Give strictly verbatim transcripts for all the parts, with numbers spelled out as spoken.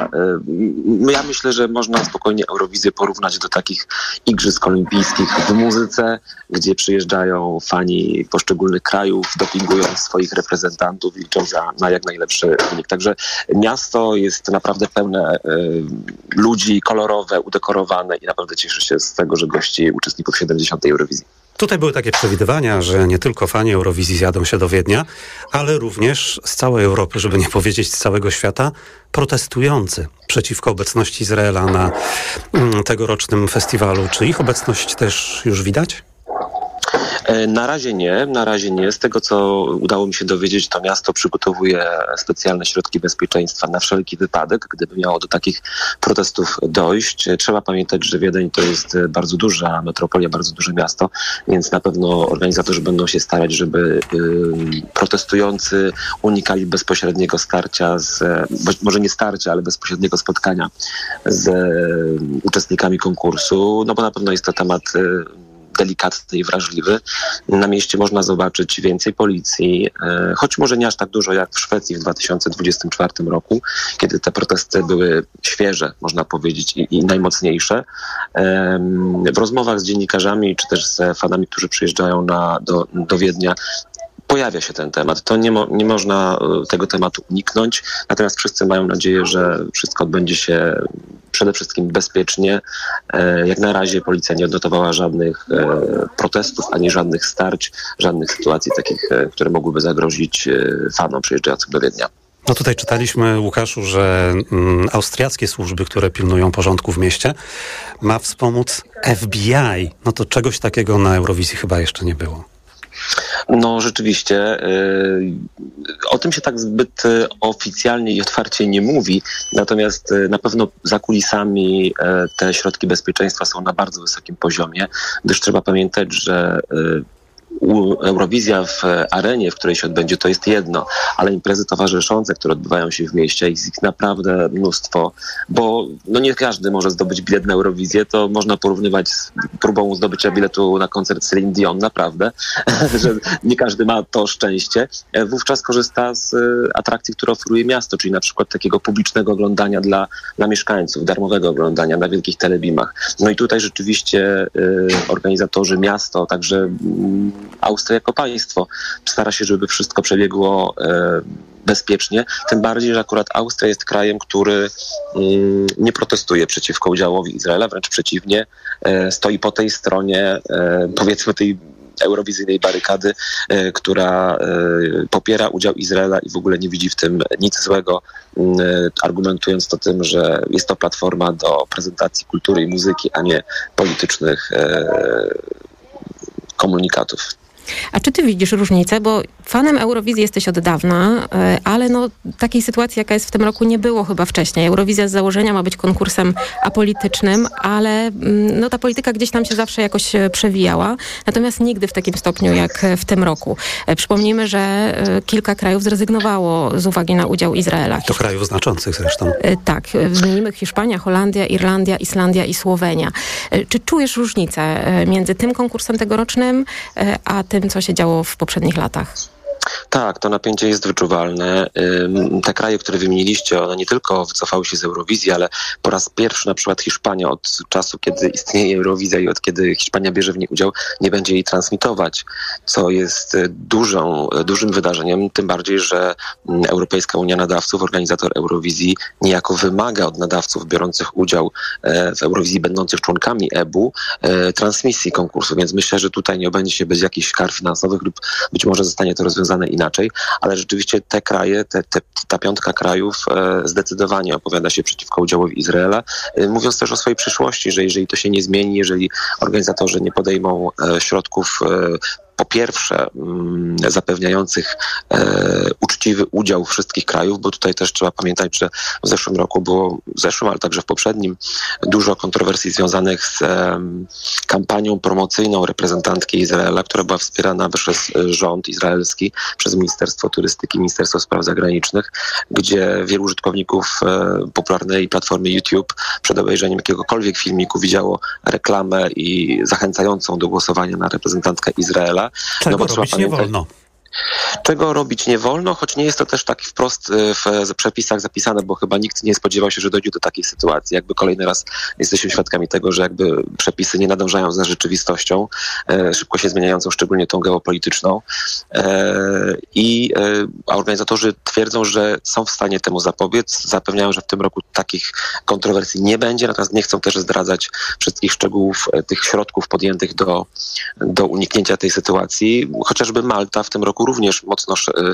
Ja myślę, że można spokojnie Eurowizję porównać do takich igrzysk olimpijskich w muzyce, gdzie przyjeżdżają fani poszczególnych krajów, dopingując swoich reprezentantów i liczą za, na jak najlepszy wynik. Także miasto jest naprawdę pełne y, ludzi, kolorowe, udekorowane i naprawdę cieszę się z tego, że gości uczestników siedemdziesiątej Eurowizji. Tutaj były takie przewidywania, że nie tylko fani Eurowizji zjadą się do Wiednia, ale również z całej Europy, żeby nie powiedzieć z całego świata, protestujący przeciwko obecności Izraela na mm, tegorocznym festiwalu. Czy ich obecność też już widać? Na razie nie, na razie nie. Z tego, co udało mi się dowiedzieć, to miasto przygotowuje specjalne środki bezpieczeństwa na wszelki wypadek, gdyby miało do takich protestów dojść. Trzeba pamiętać, że Wiedeń to jest bardzo duża metropolia, bardzo duże miasto, więc na pewno organizatorzy będą się starać, żeby y, protestujący unikali bezpośredniego starcia z, może nie starcia, ale bezpośredniego spotkania z y, uczestnikami konkursu, no bo na pewno jest to temat y, delikatny i wrażliwy. Na mieście można zobaczyć więcej policji, choć może nie aż tak dużo jak w Szwecji w dwa tysiące dwudziestym czwartym roku, kiedy te protesty były świeże, można powiedzieć, i, i najmocniejsze. W rozmowach z dziennikarzami, czy też z fanami, którzy przyjeżdżają na, do, do Wiednia, pojawia się ten temat. To nie, mo, nie można tego tematu uniknąć, natomiast wszyscy mają nadzieję, że wszystko odbędzie się przede wszystkim bezpiecznie. Jak na razie policja nie odnotowała żadnych protestów, ani żadnych starć, żadnych sytuacji takich, które mogłyby zagrozić fanom przyjeżdżającym do Wiednia. No tutaj czytaliśmy, Łukaszu, że mm, austriackie służby, które pilnują porządku w mieście, ma wspomóc F B I. No to czegoś takiego na Eurowizji chyba jeszcze nie było. No rzeczywiście, o tym się tak zbyt oficjalnie i otwarcie nie mówi, natomiast na pewno za kulisami te środki bezpieczeństwa są na bardzo wysokim poziomie, gdyż trzeba pamiętać, że Eurowizja w arenie, w której się odbędzie, to jest jedno, ale imprezy towarzyszące, które odbywają się w mieście, jest ich naprawdę mnóstwo, bo no nie każdy może zdobyć bilet na Eurowizję, to można porównywać z próbą zdobycia biletu na koncert Celine Dion, naprawdę, że nie każdy ma to szczęście. Wówczas korzysta z atrakcji, które oferuje miasto, czyli na przykład takiego publicznego oglądania dla, dla mieszkańców, darmowego oglądania na wielkich telebimach. No i tutaj rzeczywiście y, organizatorzy, miasto, także y, Austria jako państwo stara się, żeby wszystko przebiegło e, bezpiecznie, tym bardziej, że akurat Austria jest krajem, który mm, nie protestuje przeciwko udziałowi Izraela, wręcz przeciwnie, e, stoi po tej stronie, e, powiedzmy tej eurowizyjnej barykady, e, która e, popiera udział Izraela i w ogóle nie widzi w tym nic złego, e, argumentując to tym, że jest to platforma do prezentacji kultury i muzyki, a nie politycznych e, komunikatów. A czy ty widzisz różnicę? Bo fanem Eurowizji jesteś od dawna, ale no takiej sytuacji, jaka jest w tym roku, nie było chyba wcześniej. Eurowizja z założenia ma być konkursem apolitycznym, ale no ta polityka gdzieś tam się zawsze jakoś przewijała. Natomiast nigdy w takim stopniu jak w tym roku. Przypomnijmy, że kilka krajów zrezygnowało z uwagi na udział Izraela. To krajów znaczących zresztą. Tak. Wymienimy Hiszpania, Holandia, Irlandia, Islandia i Słowenia. Czy czujesz różnicę między tym konkursem tegorocznym, a tym, co się działo w poprzednich latach? Tak, to napięcie jest wyczuwalne. Te kraje, które wymieniliście, one nie tylko wycofały się z Eurowizji, ale po raz pierwszy na przykład Hiszpania od czasu, kiedy istnieje Eurowizja i od kiedy Hiszpania bierze w niej udział, nie będzie jej transmitować, co jest dużą, dużym wydarzeniem, tym bardziej, że Europejska Unia Nadawców, organizator Eurowizji, niejako wymaga od nadawców biorących udział w Eurowizji, będących członkami E B U, transmisji konkursu, więc myślę, że tutaj nie obędzie się bez jakichś kar finansowych lub być może zostanie to rozwiązane inaczej, ale rzeczywiście te kraje, te, te, ta piątka krajów e, zdecydowanie opowiada się przeciwko udziałowi Izraela, e, mówiąc też o swojej przyszłości, że jeżeli to się nie zmieni, jeżeli organizatorzy nie podejmą e, środków e, po pierwsze mm, zapewniających e, uczciwy udział wszystkich krajów, bo tutaj też trzeba pamiętać, że w zeszłym roku było, w zeszłym, ale także w poprzednim, dużo kontrowersji związanych z e, kampanią promocyjną reprezentantki Izraela, która była wspierana przez rząd izraelski, przez Ministerstwo Turystyki, Ministerstwo Spraw Zagranicznych, gdzie wielu użytkowników e, popularnej platformy YouTube przed obejrzeniem jakiegokolwiek filmiku widziało reklamę i zachęcającą do głosowania na reprezentantkę Izraela. Czego no bo robić nie wolno. Czego robić nie wolno, choć nie jest to też tak wprost w przepisach zapisane, bo chyba nikt nie spodziewał się, że dojdzie do takiej sytuacji. Jakby kolejny raz jesteśmy świadkami tego, że jakby przepisy nie nadążają za rzeczywistością, szybko się zmieniającą, szczególnie tą geopolityczną. I organizatorzy twierdzą, że są w stanie temu zapobiec. Zapewniają, że w tym roku takich kontrowersji nie będzie, natomiast nie chcą też zdradzać wszystkich szczegółów tych środków podjętych do, do uniknięcia tej sytuacji. Chociażby Malta w tym roku również mocno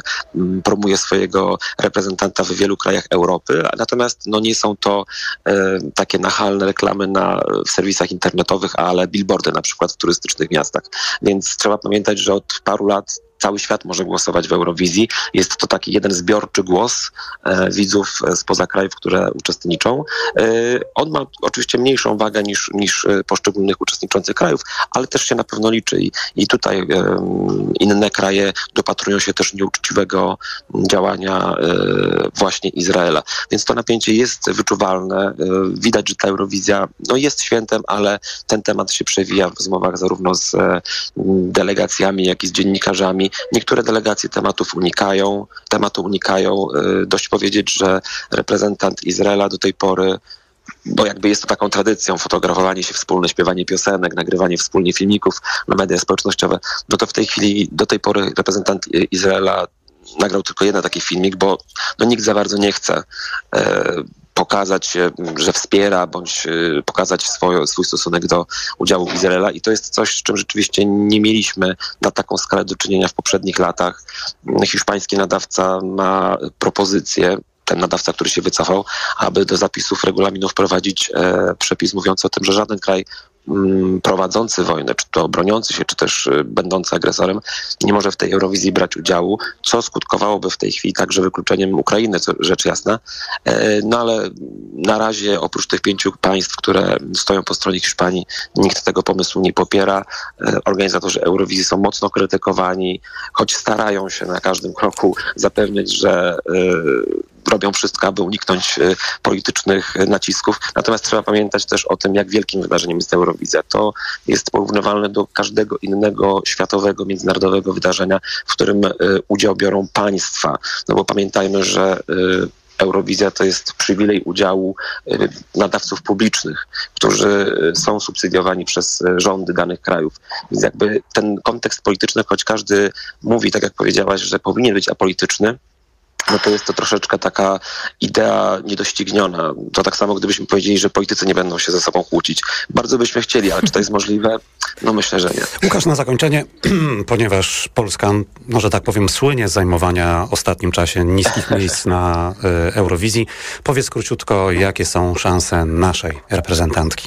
promuje swojego reprezentanta w wielu krajach Europy, natomiast no, nie są to e, takie nachalne reklamy na, w serwisach internetowych, ale billboardy na przykład w turystycznych miastach. Więc trzeba pamiętać, że od paru lat cały świat może głosować w Eurowizji. Jest to taki jeden zbiorczy głos e, widzów spoza krajów, które uczestniczą. E, on ma oczywiście mniejszą wagę niż, niż poszczególnych uczestniczących krajów, ale też się na pewno liczy i, i tutaj e, inne kraje dopatrują się też nieuczciwego działania e, właśnie Izraela. Więc to napięcie jest wyczuwalne. E, widać, że ta Eurowizja no, jest świętem, ale ten temat się przewija w rozmowach zarówno z e, delegacjami, jak i z dziennikarzami. Niektóre delegacje tematów unikają, tematu unikają. Dość powiedzieć, że reprezentant Izraela do tej pory, bo jakby jest to taką tradycją, fotografowanie się wspólne, śpiewanie piosenek, nagrywanie wspólnie filmików na media społecznościowe, no to w tej chwili, do tej pory reprezentant Izraela nagrał tylko jeden taki filmik, bo no, nikt za bardzo nie chce e, pokazać, że wspiera, bądź pokazać swój, swój stosunek do udziału Izraela i to jest coś, z czym rzeczywiście nie mieliśmy na taką skalę do czynienia w poprzednich latach. Hiszpański nadawca ma propozycję, ten nadawca, który się wycofał, aby do zapisów regulaminu wprowadzić e, przepis mówiący o tym, że żaden kraj prowadzący wojnę, czy to broniący się, czy też będący agresorem, nie może w tej Eurowizji brać udziału, co skutkowałoby w tej chwili także wykluczeniem Ukrainy, co rzecz jasna. No ale na razie oprócz tych pięciu państw, które stoją po stronie Hiszpanii, nikt tego pomysłu nie popiera. Organizatorzy Eurowizji są mocno krytykowani, choć starają się na każdym kroku zapewniać, że robią wszystko, aby uniknąć politycznych nacisków. Natomiast trzeba pamiętać też o tym, jak wielkim wydarzeniem jest Eurowizja. To jest porównywalne do każdego innego światowego, międzynarodowego wydarzenia, w którym udział biorą państwa. No bo pamiętajmy, że Eurowizja to jest przywilej udziału nadawców publicznych, którzy są subsydiowani przez rządy danych krajów. Więc jakby ten kontekst polityczny, choć każdy mówi, tak jak powiedziałaś, że powinien być apolityczny, no to jest to troszeczkę taka idea niedościgniona. To tak samo, gdybyśmy powiedzieli, że politycy nie będą się ze sobą kłócić. Bardzo byśmy chcieli, ale czy to jest możliwe? No myślę, że nie. Łukasz, na zakończenie, ponieważ Polska, no że tak powiem, słynie z zajmowania w ostatnim czasie niskich miejsc na y, Eurowizji, powiedz króciutko, jakie są szanse naszej reprezentantki?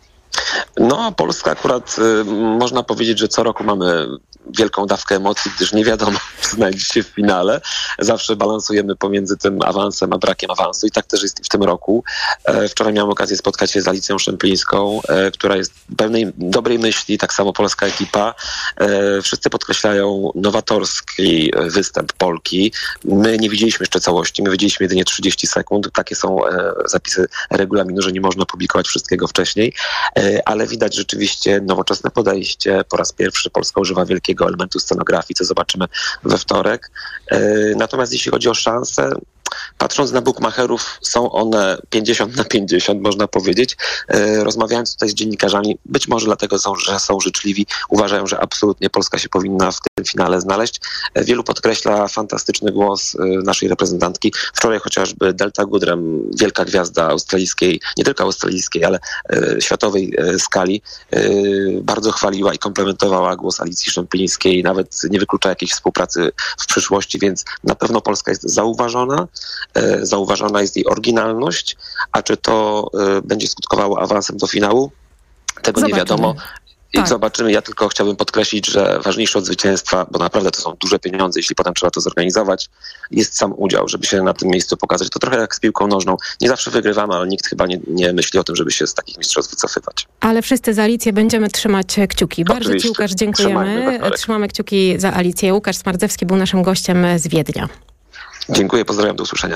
No, Polska akurat y, można powiedzieć, że co roku mamy wielką dawkę emocji, gdyż nie wiadomo, czy znajdzie się w finale. Zawsze balansujemy pomiędzy tym awansem a brakiem awansu i tak też jest w tym roku. E, wczoraj miałem okazję spotkać się z Alicją Szemplińską, e, która jest pełnej dobrej myśli, tak samo polska ekipa. E, wszyscy podkreślają nowatorski występ Polki. My nie widzieliśmy jeszcze całości, my widzieliśmy jedynie trzydzieści sekund. Takie są e, zapisy regulaminu, że nie można publikować wszystkiego wcześniej, e, ale widać rzeczywiście nowoczesne podejście. Po raz pierwszy Polska używa wielkiego elementu scenografii, co zobaczymy we wtorek. Natomiast jeśli chodzi o szanse, patrząc na bookmacherów, są one pięćdziesiąt na pięćdziesiąt, można powiedzieć. Rozmawiając tutaj z dziennikarzami, być może dlatego, są, że są życzliwi, uważają, że absolutnie Polska się powinna w tym finale znaleźć. Wielu podkreśla fantastyczny głos naszej reprezentantki. Wczoraj chociażby Delta Goodrem, wielka gwiazda australijskiej, nie tylko australijskiej, ale światowej skali, bardzo chwaliła i komplementowała głos Alicji Szemplińskiej, nawet nie wyklucza jakiejś współpracy w przyszłości, więc na pewno Polska jest zauważona. Zauważona jest jej oryginalność, a czy to będzie skutkowało awansem do finału? Tego Zobaczymy. Nie wiadomo. I tak. Zobaczymy. Ja tylko chciałbym podkreślić, że ważniejsze od zwycięstwa, bo naprawdę to są duże pieniądze, jeśli potem trzeba to zorganizować, jest sam udział, żeby się na tym miejscu pokazać. To trochę jak z piłką nożną. Nie zawsze wygrywamy, ale nikt chyba nie, nie myśli o tym, żeby się z takich mistrzostw wycofywać. Ale wszyscy za Alicję będziemy trzymać kciuki. Bardzo Oczywiście. Ci, Łukasz, dziękujemy. Trzymamy, Trzymamy kciuki za Alicję. Łukasz Smardzewski był naszym gościem z Wiednia. Dziękuję, pozdrawiam, do usłyszenia.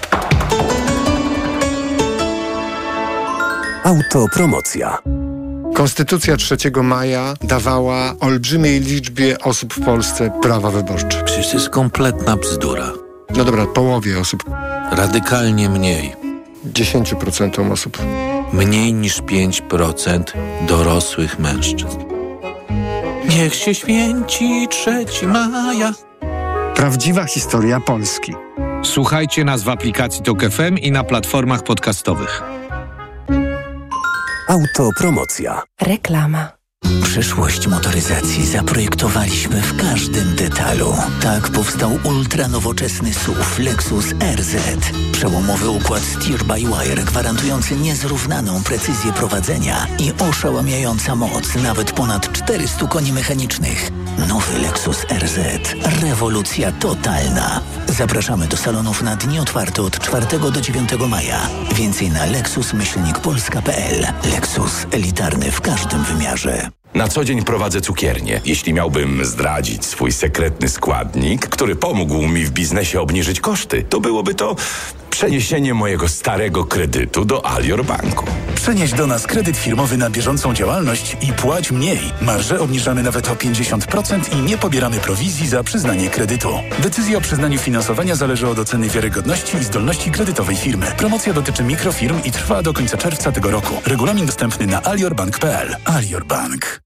Autopromocja. Konstytucja trzeciego maja dawała olbrzymiej liczbie osób w Polsce prawa wyborcze. Przecież to jest kompletna bzdura. No dobra, połowie osób. Radykalnie mniej. dziesięć procent osób. Mniej niż pięć procent dorosłych mężczyzn. Niech się święci trzeciego maja. Prawdziwa historia Polski. Słuchajcie nas w aplikacji Tok F M i na platformach podcastowych. Autopromocja. Reklama. Przyszłość motoryzacji zaprojektowaliśmy w każdym detalu. Tak powstał ultranowoczesny S U V Lexus R Z. Przełomowy układ steer-by-wire gwarantujący niezrównaną precyzję prowadzenia i oszałamiająca moc nawet ponad czterysta koni mechanicznych. Nowy Lexus R Z. Rewolucja totalna. Zapraszamy do salonów na dni otwarte od czwartego do dziewiątego maja. Więcej na lexus myślnik polska kropka p l. Lexus. Elitarny w każdym wymiarze. Na co dzień prowadzę cukiernię. Jeśli miałbym zdradzić swój sekretny składnik, który pomógł mi w biznesie obniżyć koszty, to byłoby to przeniesienie mojego starego kredytu do Alior Banku. Przenieś do nas kredyt firmowy na bieżącą działalność i płać mniej. Marże obniżamy nawet o pięćdziesiąt procent i nie pobieramy prowizji za przyznanie kredytu. Decyzja o przyznaniu finansowania zależy od oceny wiarygodności i zdolności kredytowej firmy. Promocja dotyczy mikrofirm i trwa do końca czerwca tego roku. Regulamin dostępny na aliorbank kropka p l. Alior Bank.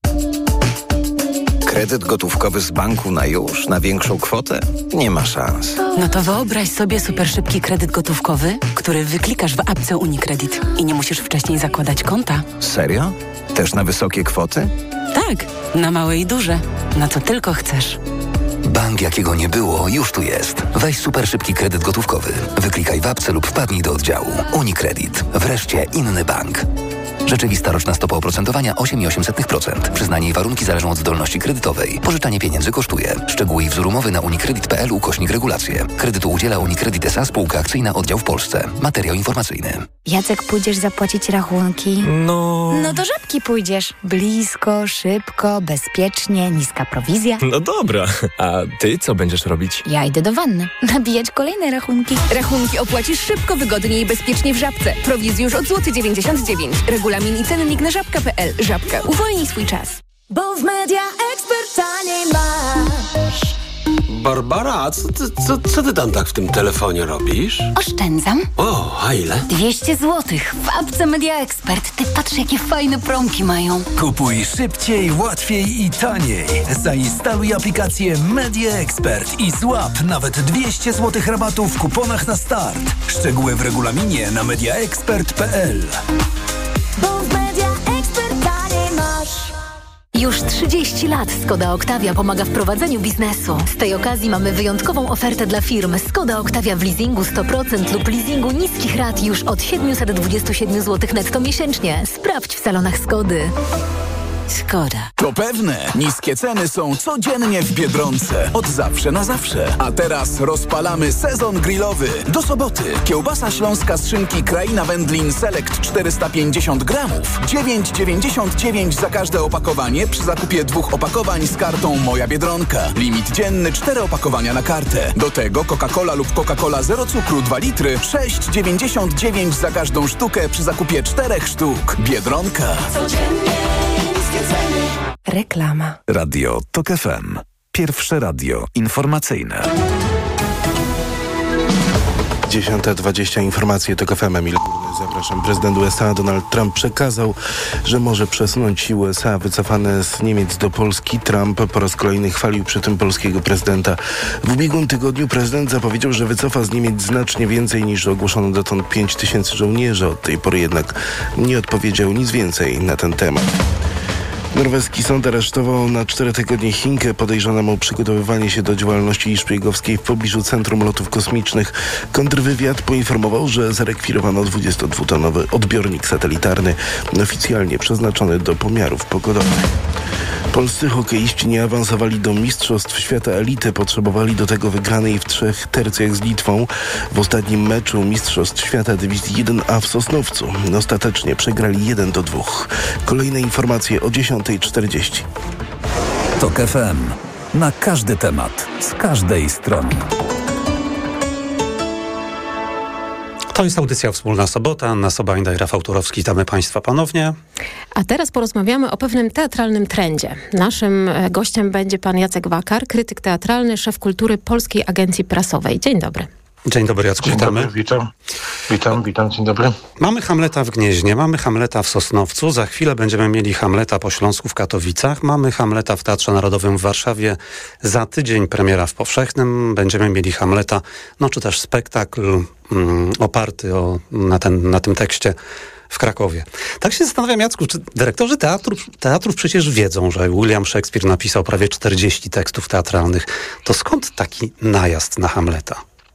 Kredyt gotówkowy z banku na już, na większą kwotę? Nie ma szans. No to wyobraź sobie super szybki kredyt gotówkowy, który wyklikasz w apce UniCredit i nie musisz wcześniej zakładać konta. Serio? Też na wysokie kwoty? Tak, na małe i duże. Na co tylko chcesz. Bank, jakiego nie było, już tu jest. Weź super szybki kredyt gotówkowy. Wyklikaj w apce lub wpadnij do oddziału. UniCredit. Wreszcie inny bank. Rzeczywista roczna stopa oprocentowania osiem przecinek osiem procent. Przyznanie i warunki zależą od zdolności kredytowej. Pożyczanie pieniędzy kosztuje. Szczegóły i wzór umowy na unicredit kropka p l ukośnik regulacje. Kredytu udziela UniCredit S A spółka akcyjna oddział w Polsce. Materiał informacyjny. Jacek, pójdziesz zapłacić rachunki? No... No do Żabki pójdziesz. Blisko, szybko, bezpiecznie, niska prowizja. No dobra, a ty co będziesz robić? Ja idę do wanny. Nabijać kolejne rachunki. Rachunki opłacisz szybko, wygodnie i bezpiecznie w Żabce. Prowizji już od złoty dziewięćdziesiąt dziewięć. Regulamin i cennik na żabka kropka p l. Żabka. Uwolnij swój czas. Bo w Media Expert taniej masz. Barbara, a co ty, co, co ty tam tak w tym telefonie robisz? Oszczędzam. O, a ile? dwieście złotych w apce Media Expert. Ty patrz, jakie fajne promki mają. Kupuj szybciej, łatwiej i taniej. Zainstaluj aplikację Media Expert i złap nawet dwieście złotych rabatu w kuponach na start. Szczegóły w regulaminie na media expert kropka p l. Bo w Media Expert taniej masz. Już trzydzieści lat Skoda Octavia pomaga w prowadzeniu biznesu. Z tej okazji mamy wyjątkową ofertę dla firm. Skoda Octavia w leasingu sto procent lub leasingu niskich rat już od siedemset dwadzieścia siedem złotych netto miesięcznie. Sprawdź w salonach Skody. Skoda. To pewne. Niskie ceny są codziennie w Biedronce. Od zawsze na zawsze. A teraz rozpalamy sezon grillowy. Do soboty. Kiełbasa śląska z szynki Kraina Wędlin Select czterysta pięćdziesiąt gramów. dziewięć dziewięćdziesiąt dziewięć za każde opakowanie przy zakupie dwóch opakowań z kartą Moja Biedronka. Limit dzienny cztery opakowania na kartę. Do tego Coca-Cola lub Coca-Cola zero cukru dwa litry. sześć dziewięćdziesiąt dziewięć za każdą sztukę przy zakupie czterech sztuk. Biedronka. Codziennie. Reklama. Radio Tok F M. Pierwsze radio informacyjne. dziesiąta dwadzieścia informacje Tok F M. Emil Górny, zapraszam. Prezydent U S A Donald Trump przekazał, że może przesunąć siły U S A wycofane z Niemiec do Polski. Trump po raz kolejny chwalił przy tym polskiego prezydenta. W ubiegłym tygodniu prezydent zapowiedział, że wycofa z Niemiec znacznie więcej niż ogłoszono dotąd pięć tysięcy żołnierzy. Od tej pory jednak nie odpowiedział nic więcej na ten temat. Norweski sąd aresztował na cztery tygodnie Chinkę podejrzaną o przygotowywanie się do działalności szpiegowskiej w pobliżu Centrum Lotów Kosmicznych. Kontrwywiad poinformował, że zarekwirowano dwudziestodwutonowy odbiornik satelitarny oficjalnie przeznaczony do pomiarów pogodowych. Polscy hokeiści nie awansowali do Mistrzostw Świata Elity. Potrzebowali do tego wygranej w trzech tercjach z Litwą w ostatnim meczu Mistrzostw Świata Dywizji jeden A w Sosnowcu. Ostatecznie przegrali jeden do dwóch. Kolejne informacje o dziesiąta czterdzieści. Tok F M. Na każdy temat, z każdej strony. To jest audycja Wspólna Sobota. Anna Sobajna i Rafał Turowski. Witamy Państwa ponownie. A teraz porozmawiamy o pewnym teatralnym trendzie. Naszym gościem będzie pan Jacek Wakar, krytyk teatralny, szef kultury Polskiej Agencji Prasowej. Dzień dobry. Dzień dobry, Jacku, dzień witamy. Dobry, witam, witam, witam, dzień dobry. Mamy Hamleta w Gnieźnie, mamy Hamleta w Sosnowcu, za chwilę będziemy mieli Hamleta po Śląsku w Katowicach, mamy Hamleta w Teatrze Narodowym w Warszawie, za tydzień premiera w Powszechnym, będziemy mieli Hamleta, no czy też spektakl mm, oparty o, na, ten, na tym tekście w Krakowie. Tak się zastanawiam, Jacku, czy dyrektorzy teatrów, teatrów przecież wiedzą, że William Shakespeare napisał prawie czterdzieści tekstów teatralnych, to skąd taki najazd na Hamleta?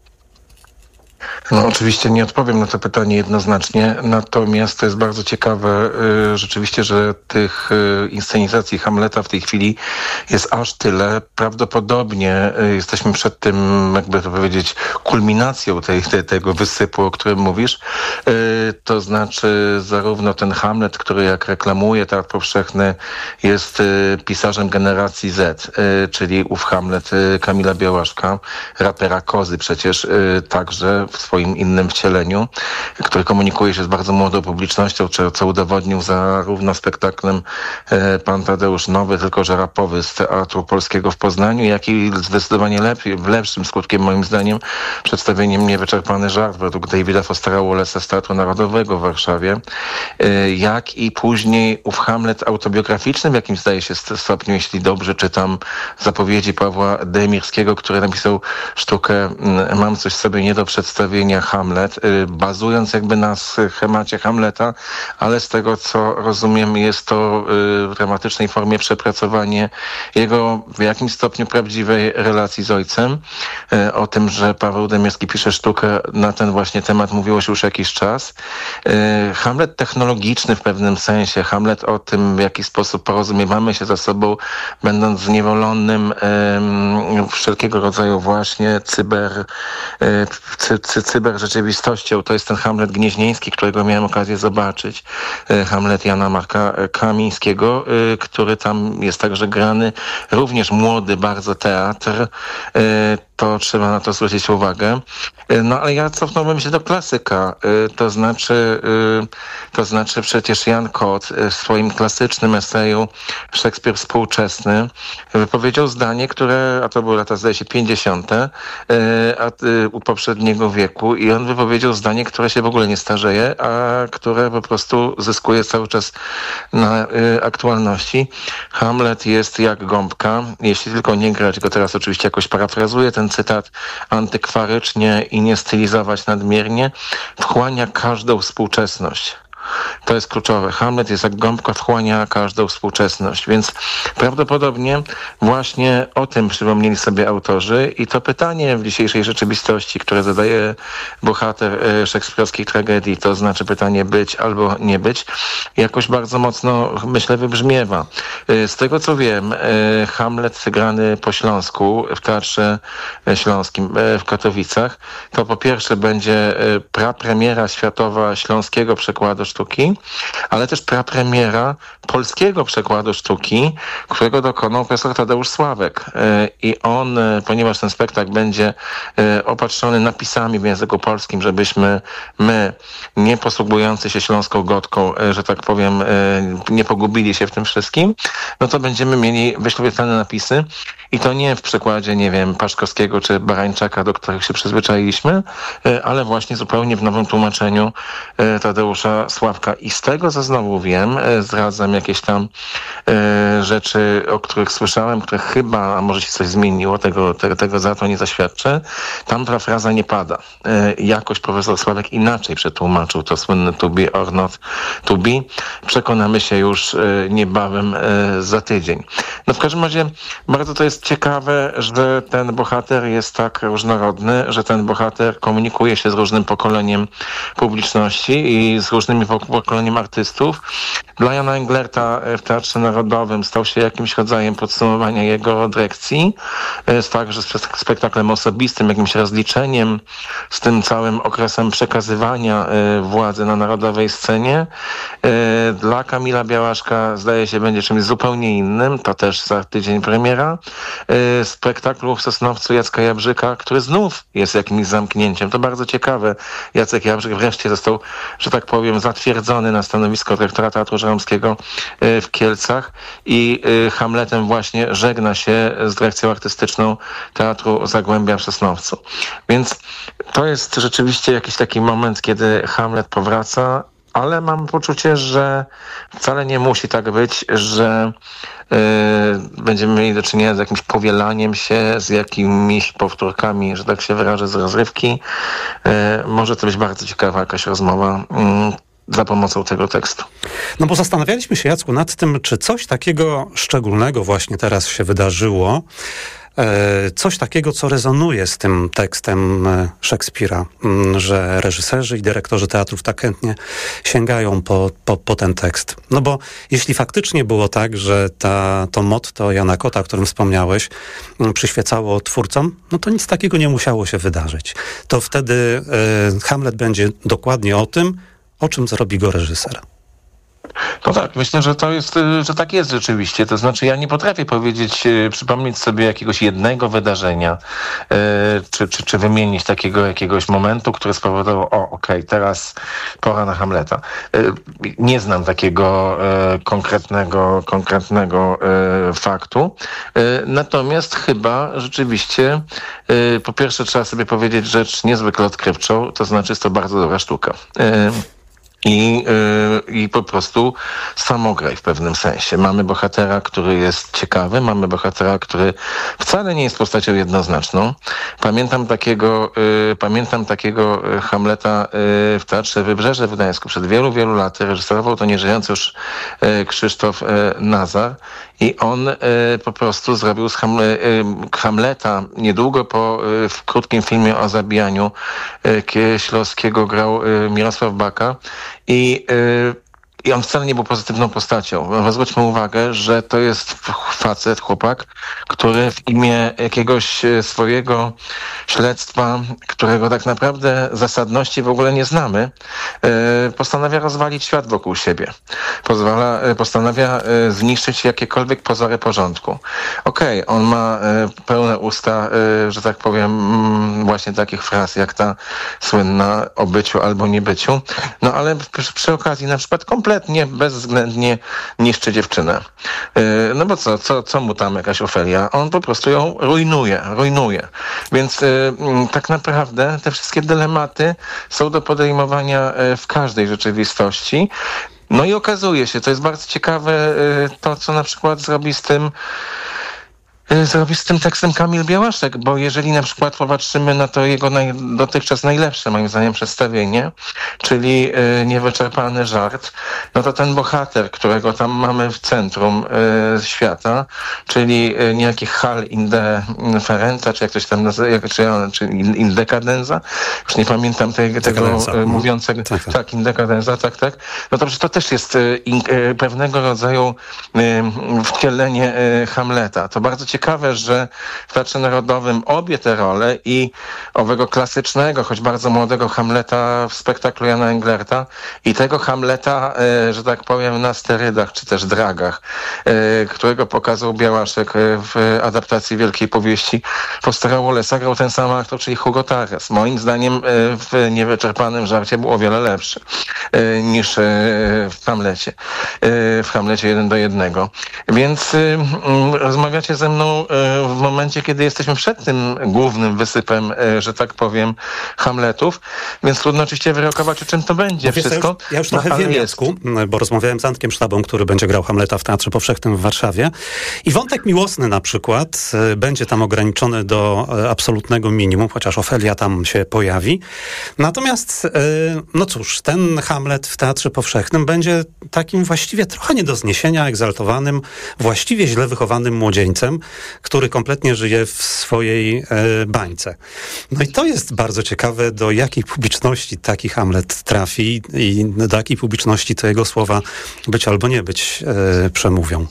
No oczywiście nie odpowiem na to pytanie jednoznacznie, natomiast to jest bardzo ciekawe y, rzeczywiście, że tych y, inscenizacji Hamleta w tej chwili jest aż tyle. Prawdopodobnie y, jesteśmy przed tym, jakby to powiedzieć, kulminacją tej, te, tego wysypu, o którym mówisz. Y, to znaczy zarówno ten Hamlet, który jak reklamuje Teatr Powszechny, jest y, pisarzem generacji Z, y, czyli ów Hamlet y, Kamila Białaszka, rapera Kozy przecież y, także w swoim innym wcieleniu, który komunikuje się z bardzo młodą publicznością, co udowodnił zarówno spektaklem e, Pan Tadeusz Nowy, tylko że rapowy z Teatru Polskiego w Poznaniu, jak i zdecydowanie lepiej, lepszym skutkiem moim zdaniem przedstawieniem Niewyczerpany żart według Davida Fostera Wallace'a z Teatru Narodowego w Warszawie, e, jak i później ów Hamlet autobiograficzny w jakimś zdaje się stopniu, jeśli dobrze czytam zapowiedzi Pawła Demirskiego, który napisał sztukę Mam coś sobie nie do przedstawienia Hamlet, bazując jakby na schemacie Hamleta, ale z tego co rozumiem jest to w dramatycznej formie przepracowanie jego w jakimś stopniu prawdziwej relacji z ojcem. O tym, że Paweł Demirski pisze sztukę na ten właśnie temat mówiło się już jakiś czas. Hamlet technologiczny w pewnym sensie, Hamlet o tym w jaki sposób porozumiewamy się ze sobą, będąc zniewolonym wszelkiego rodzaju właśnie cyber cy, cy, cyber rzeczywistością. To jest ten Hamlet Gnieźnieński, którego miałem okazję zobaczyć. Hamlet Jana Marka Kamińskiego, który tam jest także grany. Również młody bardzo teatr. To trzeba na to zwrócić uwagę. No ale ja cofnąłbym się do klasyka. To znaczy, to znaczy przecież Jan Kot w swoim klasycznym eseju Szekspir współczesny wypowiedział zdanie, które, a to były lata zdaje się pięćdziesiąte a, u poprzedniego wieku i on wypowiedział zdanie, które się w ogóle nie starzeje, a które po prostu zyskuje cały czas na aktualności. Hamlet jest jak gąbka, jeśli tylko nie grać go teraz oczywiście jakoś parafrazuję ten cytat antykwarycznie i nie stylizować nadmiernie, wchłania każdą współczesność. To jest kluczowe. Hamlet jest jak gąbka, wchłania każdą współczesność, więc prawdopodobnie właśnie o tym przypomnieli sobie autorzy i to pytanie w dzisiejszej rzeczywistości, które zadaje bohater szekspirowskiej tragedii, to znaczy pytanie być albo nie być, jakoś bardzo mocno, myślę, wybrzmiewa. Z tego co wiem, Hamlet grany po śląsku w Teatrze Śląskim w Katowicach, to po pierwsze będzie prapremiera światowa śląskiego przekładu sztuki, ale też prapremiera polskiego przekładu sztuki, którego dokonał profesor Tadeusz Sławek. I on, ponieważ ten spektakl będzie opatrzony napisami w języku polskim, żebyśmy my, nie posługujący się śląską gotką, że tak powiem, nie pogubili się w tym wszystkim, no to będziemy mieli wyświetlane napisy i to nie w przekładzie, nie wiem, Paszkowskiego czy Barańczaka, do których się przyzwyczailiśmy, ale właśnie zupełnie w nowym tłumaczeniu Tadeusza Sławka. I z tego, co znowu wiem, zdradzam jakieś tam e, rzeczy, o których słyszałem, które chyba, a może się coś zmieniło, tego, te, tego za to nie zaświadczę. Tam ta fraza nie pada. E, jakoś profesor Sławek inaczej przetłumaczył to słynne to be or not to be. Przekonamy się już e, niebawem e, za tydzień. No w każdym razie bardzo to jest ciekawe, że ten bohater jest tak różnorodny, że ten bohater komunikuje się z różnym pokoleniem publiczności i z różnymi pokoleniami pokoleniem artystów. Dla Jana Englerta w Teatrze Narodowym stał się jakimś rodzajem podsumowania jego dyrekcji, z także z spektaklem osobistym, jakimś rozliczeniem z tym całym okresem przekazywania władzy na narodowej scenie. Dla Kamila Białaszka zdaje się będzie czymś zupełnie innym, to też za tydzień premiera. Spektaklu w Sosnowcu Jacka Jabrzyka, który znów jest jakimś zamknięciem. To bardzo ciekawe. Jacek Jabrzyk wreszcie został, że tak powiem, zatwierdzony na stanowisko dyrektora Teatru Żeromskiego w Kielcach i Hamletem właśnie żegna się z dyrekcją artystyczną Teatru Zagłębia w Sosnowcu. Więc to jest rzeczywiście jakiś taki moment, kiedy Hamlet powraca, ale mam poczucie, że wcale nie musi tak być, że yy, będziemy mieli do czynienia z jakimś powielaniem się, z jakimiś powtórkami, że tak się wyrażę, z rozrywki. Yy, może to być bardzo ciekawa jakaś rozmowa yy, za pomocą tego tekstu. No bo zastanawialiśmy się, Jacku, nad tym, czy coś takiego szczególnego właśnie teraz się wydarzyło, coś takiego, co rezonuje z tym tekstem Szekspira, że reżyserzy i dyrektorzy teatrów tak chętnie sięgają po, po, po ten tekst. No bo jeśli faktycznie było tak, że ta, to motto Jana Kota, o którym wspomniałeś, przyświecało twórcom, no to nic takiego nie musiało się wydarzyć. To wtedy e, Hamlet będzie dokładnie o tym, o czym zrobi go reżyser. No tak, myślę, że to jest, że tak jest rzeczywiście. To znaczy ja nie potrafię powiedzieć, przypomnieć sobie jakiegoś jednego wydarzenia, czy, czy, czy wymienić takiego jakiegoś momentu, który spowodował, o okej, okay, teraz pora na Hamleta. Nie znam takiego konkretnego, konkretnego faktu. Natomiast chyba rzeczywiście po pierwsze trzeba sobie powiedzieć rzecz niezwykle odkrywczą, to znaczy jest to bardzo dobra sztuka. I, yy, I po prostu samograj w pewnym sensie. Mamy bohatera, który jest ciekawy, mamy bohatera, który wcale nie jest postacią jednoznaczną. Pamiętam takiego, yy, pamiętam takiego Hamleta yy, w Teatrze Wybrzeże w Gdańsku przed wielu, wielu laty. Reżyserował to nieżyjący już yy, Krzysztof yy, Nazar i on yy, po prostu zrobił z Hamle, yy, Hamleta niedługo po yy, w krótkim filmie o zabijaniu yy, Kieślowskiego grał yy, Mirosław Baka. I, yy, I on wcale nie był pozytywną postacią. Zwróćmy uwagę, że to jest facet, chłopak, który w imię jakiegoś swojego śledztwa, którego tak naprawdę zasadności w ogóle nie znamy, yy, postanawia rozwalić świat wokół siebie. Pozwala, yy, postanawia yy, zniszczyć jakiekolwiek pozory porządku. Okej, okay, on ma yy, pełne usta, yy, że tak powiem, yy, właśnie takich fraz, jak ta słynna o byciu albo niebyciu. No ale przy, przy okazji na przykład kompletnie kompletnie, bezwzględnie niszczy dziewczynę. Yy, no bo co, co, co mu tam jakaś Ofelia? On po prostu ją rujnuje, rujnuje. Więc yy, tak naprawdę te wszystkie dylematy są do podejmowania yy, w każdej rzeczywistości. No i okazuje się, to jest bardzo ciekawe yy, to, co na przykład zrobi z tym zrobi z tym tekstem Kamil Białaszek, bo jeżeli na przykład popatrzymy na to jego naj, dotychczas najlepsze, moim zdaniem, przedstawienie, czyli y, niewyczerpany żart, no to ten bohater, którego tam mamy w centrum y, świata, czyli y, niejaki Hal Indeferenta, czy jak ktoś tam nazywa, jak, czy, czy Indekadenza, już nie pamiętam te, tego y, mówiącego, tak, tak. tak, Indekadenza, tak, tak, no to, to też jest y, y, pewnego rodzaju y, wcielenie y, Hamleta. To bardzo ciekawe, że w Teatrze Narodowym obie te role i owego klasycznego, choć bardzo młodego Hamleta w spektaklu Jana Englerta i tego Hamleta, e, że tak powiem, na sterydach, czy też dragach, e, którego pokazał Białaszek w adaptacji Wielkiej Powieści Fostera Wallace'a, grał ten sam aktor, czyli Hugo Tarres. Moim zdaniem e, w niewyczerpanym żarcie był o wiele lepszy e, niż e, w Hamlecie. E, w Hamlecie jeden do jednego. Więc e, rozmawiacie ze mną w momencie, kiedy jesteśmy przed tym głównym wysypem, że tak powiem, Hamletów, więc trudno oczywiście wyrokować, o czym to będzie no wszystko. Ja już, ja już trochę no, wiem, Jacku, bo rozmawiałem z Antkiem Sztabą, który będzie grał Hamleta w Teatrze Powszechnym w Warszawie i wątek miłosny na przykład będzie tam ograniczony do absolutnego minimum, chociaż Ofelia tam się pojawi. Natomiast, no cóż, ten Hamlet w Teatrze Powszechnym będzie takim właściwie trochę nie do zniesienia, egzaltowanym, właściwie źle wychowanym młodzieńcem, który kompletnie żyje w swojej e, bańce. No i to jest bardzo ciekawe, do jakiej publiczności taki Hamlet trafi i do jakiej publiczności te jego słowa być albo nie być e, przemówią.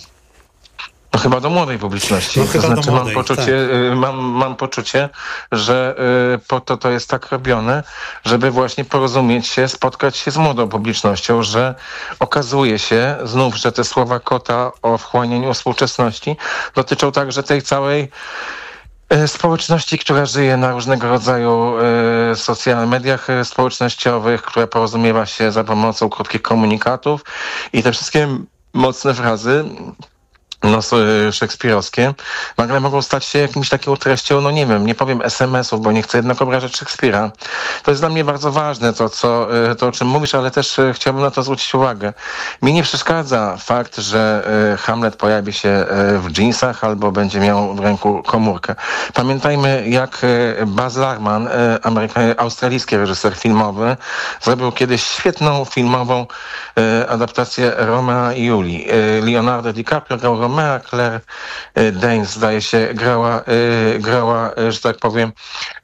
No chyba do młodej publiczności. No, to chyba znaczy do młodej, mam, poczucie, tak. mam, mam poczucie, że y, po to to jest tak robione, żeby właśnie porozumieć się, spotkać się z młodą publicznością, że okazuje się znów, że te słowa Kota o wchłanianiu współczesności dotyczą także tej całej społeczności, która żyje na różnego rodzaju y, social mediach społecznościowych, która porozumiewa się za pomocą krótkich komunikatów i te wszystkie mocne frazy no, szekspirowskie, nagle mogą stać się jakimś taką treścią, no nie wiem, nie powiem es em esów, bo nie chcę jednak obrażać Szekspira. To jest dla mnie bardzo ważne, to, co, to o czym mówisz, ale też chciałbym na to zwrócić uwagę. Mi nie przeszkadza fakt, że Hamlet pojawi się w dżinsach albo będzie miał w ręku komórkę. Pamiętajmy, jak Baz Luhrmann, Ameryka- australijski reżyser filmowy, zrobił kiedyś świetną filmową adaptację Romea i Julii. Leonardo DiCaprio grał Romea, Claire Danes, zdaje się, grała, grała, że tak powiem,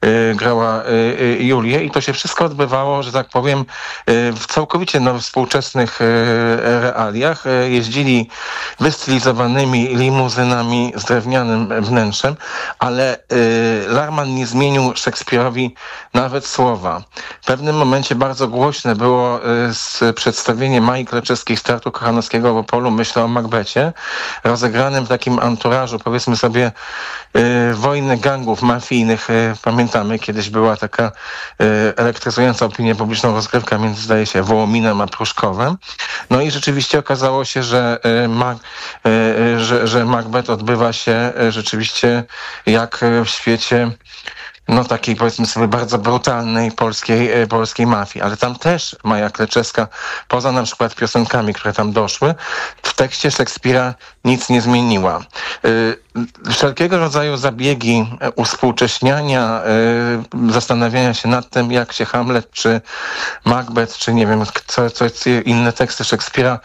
grała Julię i to się wszystko odbywało, że tak powiem, w całkowicie no, współczesnych realiach. Jeździli wystylizowanymi limuzynami z drewnianym wnętrzem, ale Luhrmann nie zmienił Szekspirowi nawet słowa. W pewnym momencie bardzo głośne było przedstawienie Mai Kleczewskiej z Teatru Kochanowskiego w Opolu, myślę o Macbecie, rozegranym w takim anturażu, powiedzmy sobie, y, wojny gangów mafijnych. Y, pamiętamy, kiedyś była taka y, elektryzująca opinię publiczną rozgrywka między, zdaje się, Wołominem a Pruszkowem. No i rzeczywiście okazało się, że, y, ma, y, że, że Macbeth odbywa się y, rzeczywiście jak w świecie no takiej, powiedzmy sobie, bardzo brutalnej polskiej, polskiej mafii. Ale tam też Maja Kleczewska, poza na przykład piosenkami, które tam doszły, w tekście Szekspira nic nie zmieniła. Wszelkiego rodzaju zabiegi uspółcześniania, zastanawiania się nad tym, jak się Hamlet, czy Macbeth, czy nie wiem, co, co inne teksty Szekspira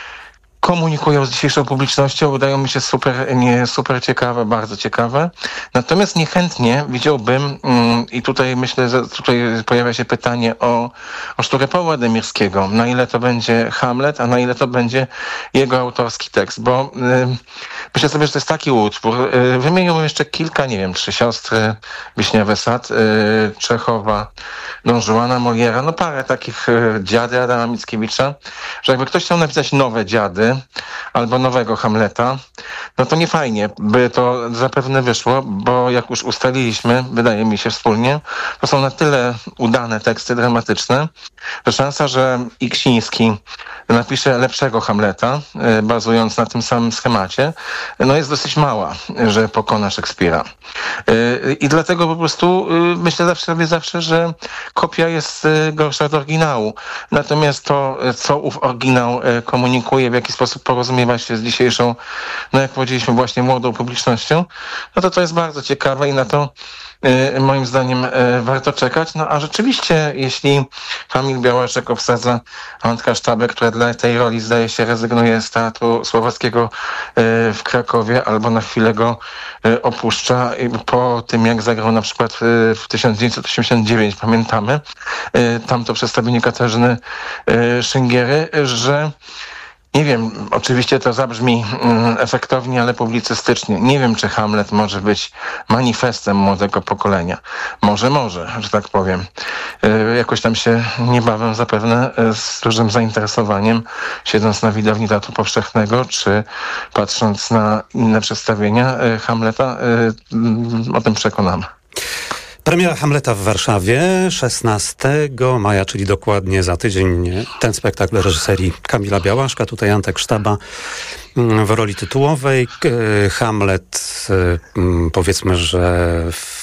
komunikują z dzisiejszą publicznością, wydają mi się super, nie, super ciekawe, bardzo ciekawe. Natomiast niechętnie widziałbym, mm, i tutaj myślę, że tutaj pojawia się pytanie o, o sztukę Pawła Demirskiego. Na ile to będzie Hamlet, a na ile to będzie jego autorski tekst, bo y, myślę sobie, że to jest taki utwór. Y, wymieniłbym jeszcze kilka, nie wiem, Trzy siostry, Wiśniowy sad, y, Czechowa, Don Juana, Moliera, no parę takich y, Dziady Adama Mickiewicza, że jakby ktoś chciał napisać nowe Dziady, albo nowego Hamleta, no to nie fajnie by to zapewne wyszło, bo jak już ustaliliśmy, wydaje mi się wspólnie, to są na tyle udane teksty dramatyczne, że szansa, że Iksiński napisze lepszego Hamleta, y, bazując na tym samym schemacie, no jest dosyć mała, że pokona Szekspira. Y, I dlatego po prostu y, myślę zawsze sobie zawsze, że kopia jest y, gorsza od oryginału. Natomiast to, co ów oryginał y, komunikuje, w jaki sposób porozumiewa się z dzisiejszą, no jak powiedzieliśmy, właśnie młodą publicznością, no to to jest bardzo ciekawe i na to y, moim zdaniem y, warto czekać. No a rzeczywiście, jeśli Kamil Białaszek obsadza Antka Sztabę, która dla tej roli, zdaje się, rezygnuje z Teatru Słowackiego y, w Krakowie albo na chwilę go y, opuszcza y, po tym, jak zagrał na przykład y, w tysiąc dziewięćset osiemdziesiątym dziewiątym, pamiętamy, y, tamto przedstawienie Katarzyny y, Szyngiery, że nie wiem, oczywiście to zabrzmi mm, efektownie, ale publicystycznie. Nie wiem, czy Hamlet może być manifestem młodego pokolenia. Może, może, że tak powiem. Yy, jakoś tam się niebawem zapewne yy, z dużym zainteresowaniem, siedząc na widowni Teatru Powszechnego, czy patrząc na inne przedstawienia yy, Hamleta, yy, o tym przekonamy. Premiera Hamleta w Warszawie szesnastego maja, czyli dokładnie za tydzień. Ten spektakl reżyserii Kamila Białaszka, tutaj Antek Sztaba w roli tytułowej. Hamlet, powiedzmy, że w,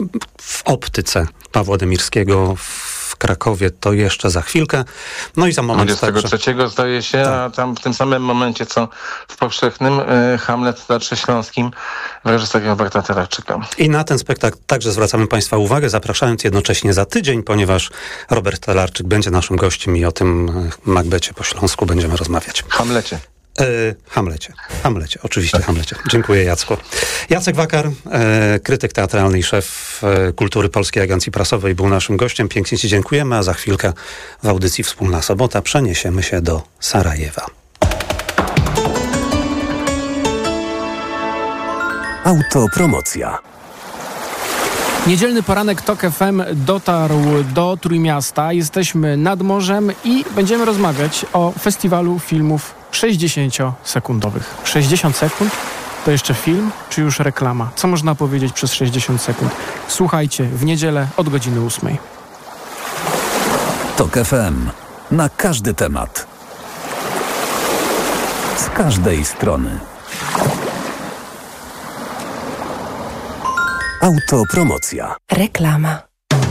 w optyce Pawła Demirskiego w Krakowie to jeszcze za chwilkę. No i za moment dwudziestego trzeciego także... zdaje się, tak. A tam w tym samym momencie, co w Powszechnym, y, Hamlet w Teatrze Śląskim w reżyserii Roberta Terarczyka. I na ten spektakl także zwracamy Państwa uwagę, zapraszając jednocześnie za tydzień, ponieważ Robert Terarczyk będzie naszym gościem i o tym Macbecie po śląsku będziemy rozmawiać. Hamlecie. E, Hamlecie. Hamlecie, oczywiście Hamlecie. Dziękuję, Jacku. Jacek Wakar, e, krytyk teatralny i szef e, kultury Polskiej Agencji Prasowej, był naszym gościem. Pięknie ci dziękujemy, a za chwilkę w audycji Wspólna Sobota przeniesiemy się do Sarajewa. Autopromocja. Niedzielny poranek Tok F M dotarł do Trójmiasta. Jesteśmy nad morzem i będziemy rozmawiać o festiwalu filmów sześćdziesięciosekundowych. sześćdziesiąt sekund? To jeszcze film, czy już reklama? Co można powiedzieć przez sześćdziesiąt sekund? Słuchajcie w niedzielę od godziny ósmej. Tok F M. Na każdy temat. Z każdej strony. Autopromocja. Reklama.